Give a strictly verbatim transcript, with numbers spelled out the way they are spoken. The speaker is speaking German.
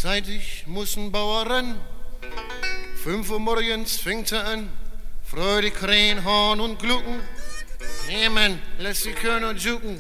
Zeitig muss ein Bauer ran. Fünf Uhr morgens fängt er an. Freudig krähen, Horn und Glucken. Hey Mann, lass die Körner jucken.